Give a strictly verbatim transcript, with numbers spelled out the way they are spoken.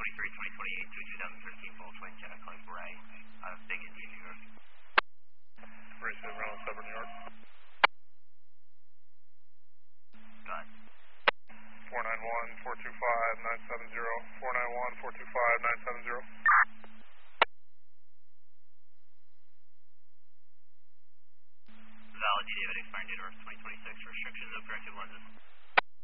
twenty-three, twenty twenty-eight through two thousand thirteen Volkswagen Jetta calling Bray out of Big Indian, New York. Bray City, Maryland, Suburban, New York. Go ahead. four nine one, four two five, nine seven zero. four nine one, four two five, nine seven zero. Valid, D David, expiring date of birth twenty twenty-six, restrictions of corrective lenses.